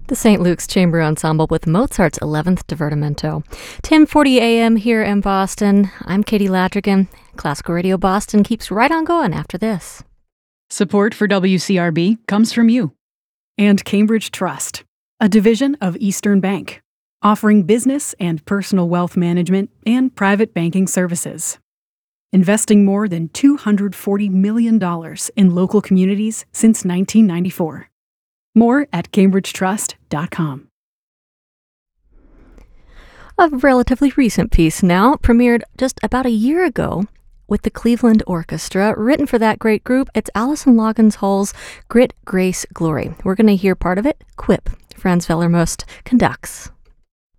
The St. Luke's Chamber Ensemble with Mozart's 11th Divertimento. 10:40 a.m. here in Boston. I'm Katie Ladrigan. Classical Radio Boston keeps right on going after this. Support for WCRB comes from you. And Cambridge Trust, a division of Eastern Bank, offering business and personal wealth management and private banking services. Investing more than $240 million in local communities since 1994. More at cambridgetrust.com. A relatively recent piece now, premiered just about a year ago with the Cleveland Orchestra, written for that great group. It's Alison Loggins Hull's Grit, Grace, Glory. We're going to hear part of it, Quip. Franz Wellermost conducts.